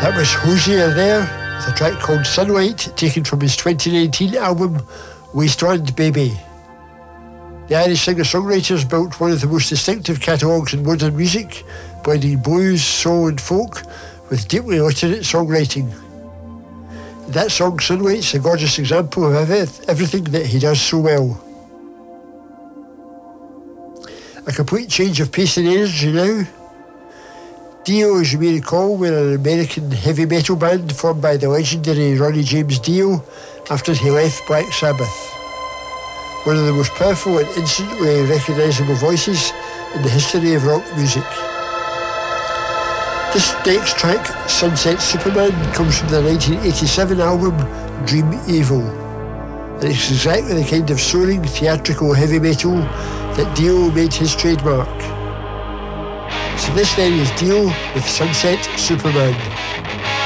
That was Hozier there, with a track called Sunlight, taken from his 2019 album, Wasteland Baby. The Irish singer-songwriters built one of the most distinctive catalogues in modern music, blending blues, soul and folk with deeply alternate songwriting. That song, Sunlight's a gorgeous example of everything that he does so well. A complete change of pace and energy now. Dio, as you may recall, were an American heavy metal band formed by the legendary Ronnie James Dio after he left Black Sabbath. One of the most powerful and instantly recognisable voices in the history of rock music. This next track, Sunset Superman, comes from the 1987 album Dream Evil, and it's exactly the kind of soaring theatrical heavy metal that Dio made his trademark. So this then is Dio with Sunset Superman.